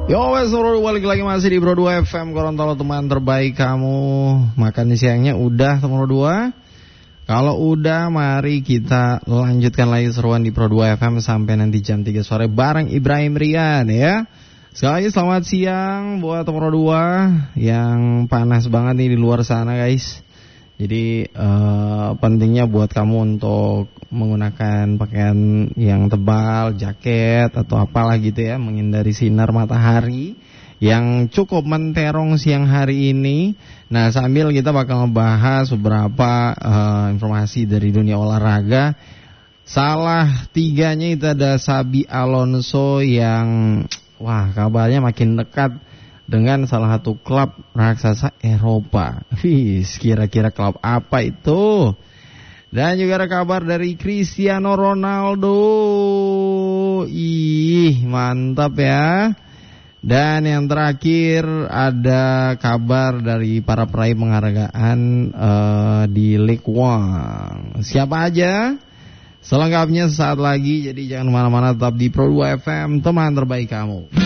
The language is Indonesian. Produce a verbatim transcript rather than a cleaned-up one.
Yo wes, balik lagi masih di Pro dua F M Gorontalo, teman terbaik kamu. Makan siangnya udah Pro dua. Kalau udah, mari kita lanjutkan lagi seruan di Pro dua F M sampai nanti jam tiga sore bareng Ibrahim Rian ya. Sekali lagi selamat siang buat Pro dua yang panas banget nih di luar sana guys. Jadi uh, pentingnya buat kamu untuk menggunakan pakaian yang tebal, jaket atau apalah gitu ya, menghindari sinar matahari yang cukup menterong siang hari ini. Nah, sambil kita bakal ngebahas beberapa uh, informasi dari dunia olahraga. Salah tiganya itu ada Xabi Alonso yang wah kabarnya makin dekat dengan salah satu klub raksasa Eropa. Wih, kira-kira klub apa itu? Dan juga ada kabar dari Cristiano Ronaldo. Ih, mantap ya. Dan yang terakhir ada kabar dari para peraih penghargaan uh, di League One. Siapa aja? Selengkapnya sesaat lagi. Jadi jangan kemana-mana, tetap di Pro dua F M, teman terbaik kamu.